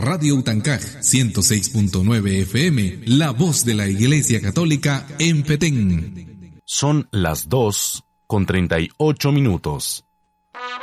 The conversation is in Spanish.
Radio Utancaj 106.9 FM, la voz de la Iglesia Católica en Petén. Son las 2:38.